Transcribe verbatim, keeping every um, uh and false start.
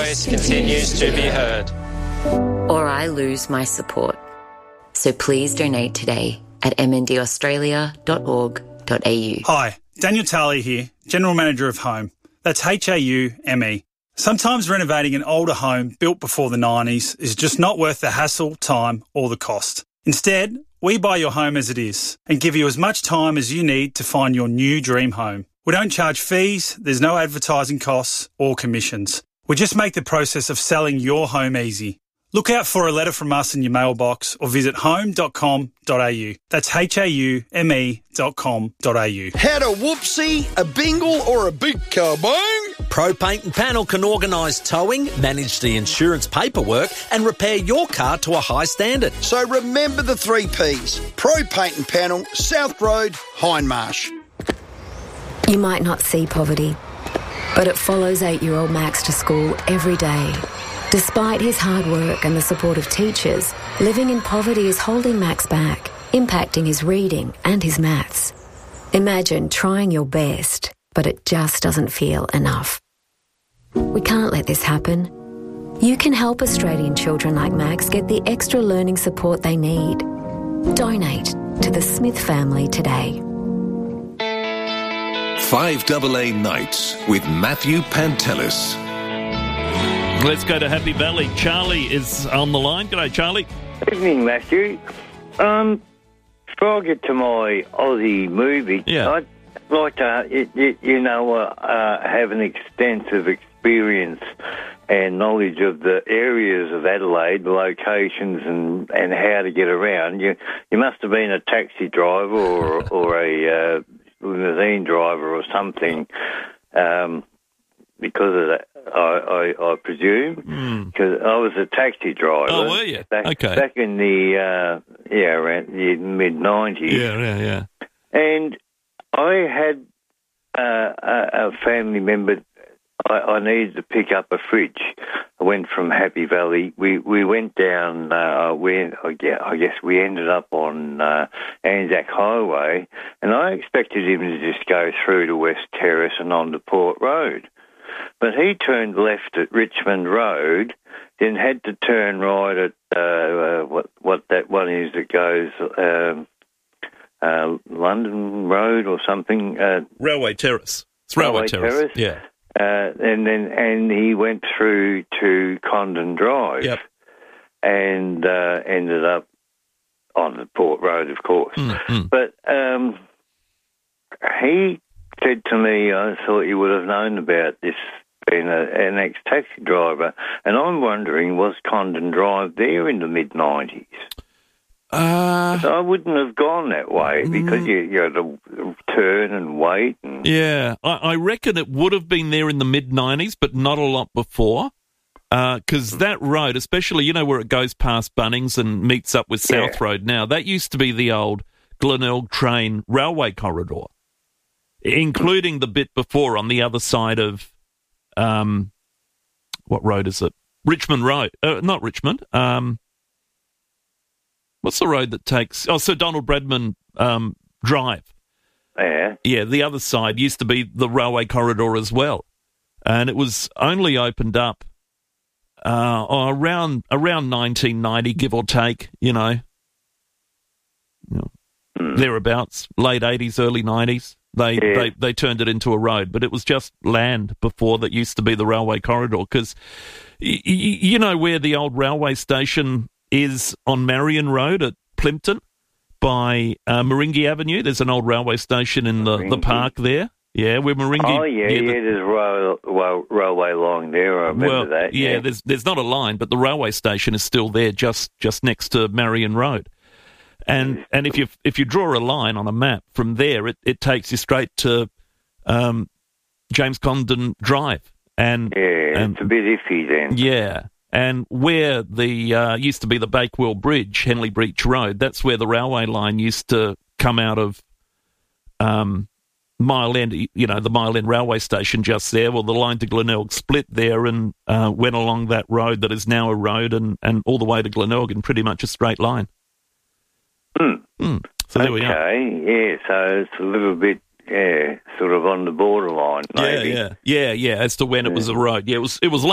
voice continues to be heard. Or I lose my support. So please donate today at m n d australia dot org dot a u. Hi, Daniel Talley here, General Manager of Home. That's H A U M E. Sometimes renovating an older home built before the nineties is just not worth the hassle, time or the cost. Instead, we buy your home as it is and give you as much time as you need to find your new dream home. We don't charge fees, there's no advertising costs or commissions. We just make the process of selling your home easy. Look out for a letter from us in your mailbox or visit home dot com dot a u. That's H A U M E dot com dot a u. Had a whoopsie, a bingle or a big kabong? Pro Paint and Panel can organise towing, manage the insurance paperwork and repair your car to a high standard. So remember the three Ps. Pro Paint and Panel, South Road, Hindmarsh. You might not see poverty, but it follows eight-year-old Max to school every day. Despite his hard work and the support of teachers, living in poverty is holding Max back, impacting his reading and his maths. Imagine trying your best, but it just doesn't feel enough. We can't let this happen. You can help Australian children like Max get the extra learning support they need. Donate to the Smith family today. five A A Nights with Matthew Pantelis. Let's go to Happy Valley. Charlie is on the line. G'day, Charlie. Evening, Matthew. Um, before I get to my Aussie movie, Yeah. I'd like to, you, you, you know, uh, uh, have an extensive experience and knowledge of the areas of Adelaide, the locations and, and how to get around. You you must have been a taxi driver or, or a uh, limousine driver or something um, because of that. I, I, I presume, because mm. I was a taxi driver. Oh, were you? Back, okay. Back in the, uh, yeah, around the mid nineties. Yeah, yeah, yeah. And I had uh, a, a family member, I, I needed to pick up a fridge. I went from Happy Valley. We we went down, uh, we, I guess we ended up on uh, Anzac Highway, and I expected him to just go through to West Terrace and on to Port Road. But he turned left at Richmond Road, then had to turn right at uh, uh, what what that one is that goes um, uh, London Road or something. Uh, Railway Terrace. It's Railway, Railway Terrace. Terrace. Yeah. Uh, and then and he went through to Condon Drive. Yep. And uh, ended up on the Port Road, of course. Mm-hmm. But um, he said to me, I thought you would have known about this, being a, an ex-taxi driver, and I'm wondering, was Condon Drive there in the mid nineties? Uh, so I wouldn't have gone that way because mm, you, you had to turn and wait. And yeah, I, I reckon it would have been there in the mid nineties, but not a lot before. Because uh, that road, especially, you know, where it goes past Bunnings and meets up with South yeah. Road now, that used to be the old Glenelg train railway corridor, including the bit before on the other side of, um, what road is it? Richmond Road. Uh, not Richmond. Um, what's the road that takes... Oh, Sir Donald Bradman um, Drive. Yeah. Yeah, the other side used to be the railway corridor as well. And it was only opened up uh, oh, around around nineteen ninety, give or take, you know, you know mm. thereabouts, late eighties, early nineties. They, yeah. they they turned it into a road, but it was just land before that used to be the railway corridor. Because y- y- you know where the old railway station is on Marion Road at Plimpton by uh, Moringi Avenue. There's an old railway station in the, the park there. Yeah, where Moringi... Oh, yeah, yeah, the, there's a rail, rail, railway line there, I remember well, that. Yeah, yeah, there's there's not a line, but the railway station is still there just, just next to Marion Road. And and if you if you draw a line on a map from there, it, it takes you straight to um, James Condon Drive. And yeah, and, it's a bit iffy then. Yeah, and where the uh, used to be the Bakewell Bridge, Henley Breach Road, that's where the railway line used to come out of um, Mile End, you know, the Mile End railway station just there. Well, the line to Glenelg split there and uh, went along that road that is now a road and, and all the way to Glenelg in pretty much a straight line. Mm. Mm. So there okay. we are. Yeah, so it's a little bit, yeah, sort of on the borderline, maybe. Yeah, yeah, yeah, yeah, as to when yeah. it was a road. Yeah, it was, it was